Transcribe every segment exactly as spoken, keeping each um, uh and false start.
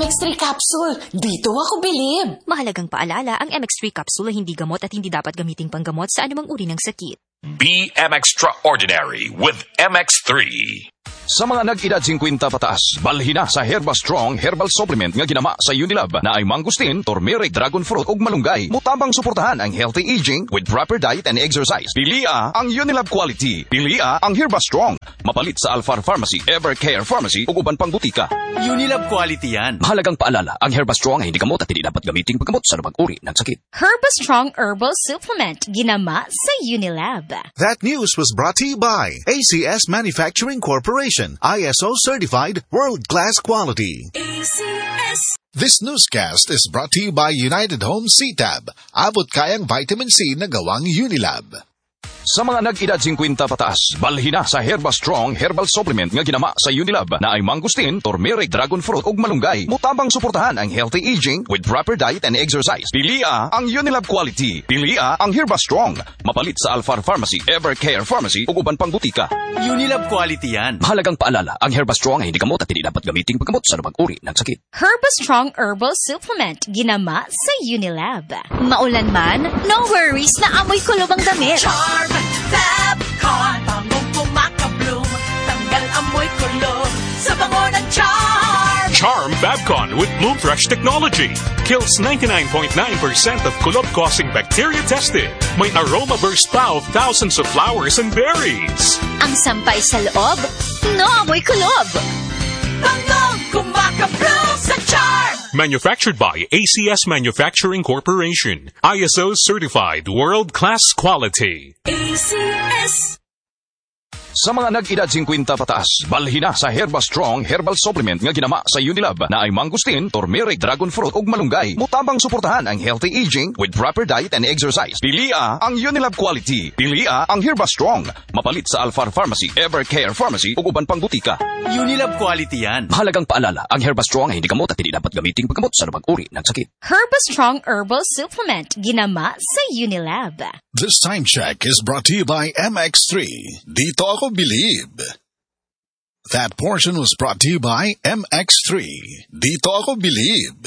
M X three capsule. Dito ako bilib. Mahalagang paalala, ang M X three capsule ay hindi gamot at hindi dapat gamiting panggamot sa anumang uri ng sakit. Be M Extraordinary with M X three. Sa mga nag-edad fifty pataas, balhin na sa Herba Strong Herbal Supplement nga ginama sa Unilab na ay mangustin, turmeric, dragon fruit ug malunggay. Mutabang suportahan ang healthy aging with proper diet and exercise. Pilia ang Unilab quality. Pilia ang Herba Strong. Mapalit sa Alfar Pharmacy, Evercare Pharmacy ug uban pang butika. Unilab quality yan. Mahalagang paalala, ang Herba Strong ay hindi gamot at hindi dapat gamiting paggamot sa anumang uri ng sakit. Herba Strong Herbal Supplement ginama sa Unilab. That news was brought to you by A C S Manufacturing Corporation, I S O certified, world-class quality. A C S. This newscast is brought to you by United Home C Tab. Abot kayang vitamin C na gawang Unilab. Sa mga nag-edad fifty pataas, balhin na sa Herba Strong Herbal Supplement nga ginama sa Unilab na ay mangustin, turmeric, dragon fruit ug malunggay. Mutabang suportahan ang healthy aging with proper diet and exercise. Pilia ang Unilab quality. Pilia ang Herba Strong. Mapalit sa Alfar Pharmacy, Evercare Pharmacy ug uban pang butika. Unilab quality yan. Mahalagang paalala, ang Herba Strong ay hindi gamot at hindi dapat gamiting paggamot sa anumang uri ng sakit. Herba Strong Herbal Supplement ginama sa Unilab. Maulan man, no worries na amoy kulob ang damit. Charm Fabcon. Bangong kumakabloom. Tanggal amoy kulob sa bango ng Charm. Charm Fabcon with Bloom Fresh technology. Kills ninety-nine point nine percent of kulob-causing bacteria tested. May aroma burst pa of thousands of flowers and berries. Ang sampay sa loob, no amoy kulob. Bangong kumakabloom sa Charm. Manufactured by A C S Manufacturing Corporation. I S O certified, world-class quality. A C S. Sa mga nag-edad fifty pataas, balhin na sa Herba Strong Herbal Supplement nga ginama sa Unilab na ay mangustin, turmeric, dragon fruit ug malunggay. Mutabang suportahan ang healthy aging with proper diet and exercise. Pilia ang Unilab quality. Pilia ang Herba Strong. Mapalit sa Alfar Pharmacy, Evercare Pharmacy ug uban pang butika. Unilab quality yan. Mahalagang paalala, ang Herba Strong ay hindi gamot at hindi dapat gamiting paggamot sa anumang uri ng sakit. Herba Strong Herbal Supplement ginama sa Unilab. This time check is brought to you by M X three. Dito ako bilib. That portion was brought to you by M X three. Dito ako bilib.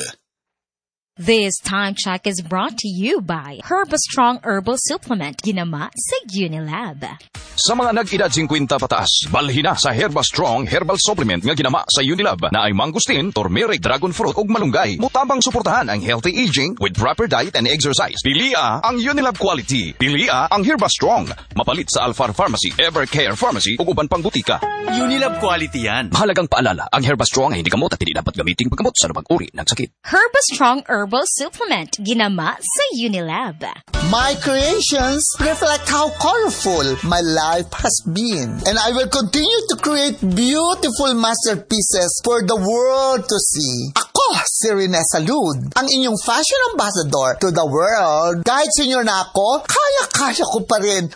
This time check is brought to you by Herba Strong Herbal Supplement ginama sa Unilab. Sa mga nag-edad fifty pataas, balhin na sa Herba Strong Herbal Supplement nga ginama sa Unilab na ay mangustin, turmeric, dragon fruit ug malunggay. Mutabang suportahan ang healthy aging with proper diet and exercise. Pilia ang Unilab quality. Pilia ang Herba Strong. Mapalit sa Alfar Pharmacy, Evercare Pharmacy ug uban pang butika. Unilab quality yan. Mahalagang paalala, ang Herba Strong ay hindi gamot at hindi dapat gamiting paggamot sa anumang uri ng sakit. Herba Strong Herbal Supplement ginama sa Unilab. My creations reflect how colorful my life has been. And I will continue to create beautiful masterpieces for the world to see. Ako, si Rene Salud, ang inyong fashion ambassador to the world. Kahit senior na ako, kaya-kaya ko pa rin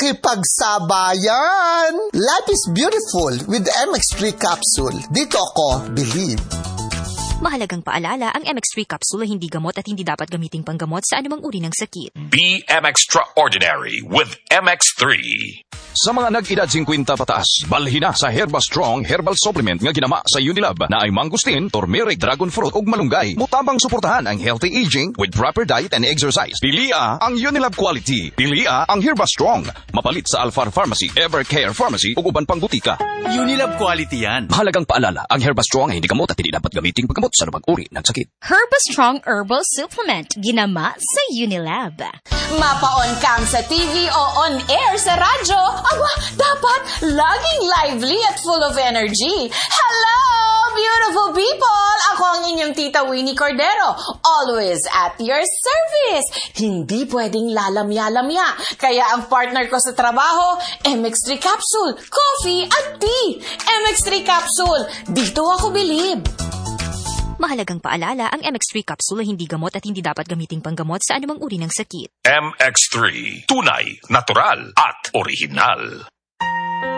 makipagsabayan. Life is beautiful with M X three capsule. Dito ako, believe. Mahalagang paalala, ang M X three capsule ay hindi gamot at hindi dapat gamiting panggamot sa anumang uri ng sakit. Be M Extraordinary with M X three. Sa mga nag-edad fifty pataas, balhin na sa Herba Strong Herbal Supplement nga ginama sa Unilab na ay mangustin, turmeric, dragon fruit ug malunggay. Mutabang suportahan ang healthy aging with proper diet and exercise. Pilia ang Unilab quality. Pilia ang Herba Strong. Mapalit sa Alfar Pharmacy, Evercare Pharmacy ug uban pang butika. Unilab quality yan. Mahalagang paalala, ang Herba Strong ay hindi gamot at hindi dapat gamiting paggamot sa anumang uri ng sakit. Herba Strong Herbal Supplement ginama sa Unilab. Mapaon kang sa T V o on air sa radyo. Aba, dapat laging lively at full of energy. Hello, beautiful people! Ako ang inyong tita Winnie Cordero. Always at your service. Hindi pwedeng lalamya-lamya. Kaya ang partner ko sa trabaho, M X three Capsule, coffee at tea. M X three Capsule. Dito ako bilib. Mahalagang paalala, ang M X three capsule ay hindi gamot at hindi dapat gamiting panggamot sa anumang uri ng sakit. M X three. Tunay, natural, at original.